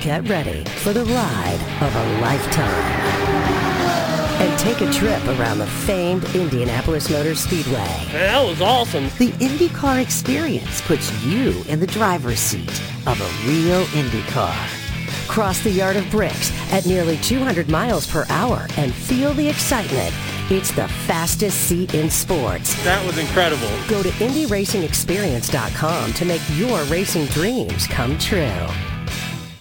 Get ready for the ride of a lifetime. And take a trip around the famed Indianapolis Motor Speedway. That was awesome. The IndyCar experience puts you in the driver's seat of a real Indy car. Cross the Yard of Bricks at nearly 200 miles per hour and feel the excitement. It's the fastest seat in sports. That was incredible. Go to IndyRacingExperience.com to make your racing dreams come true.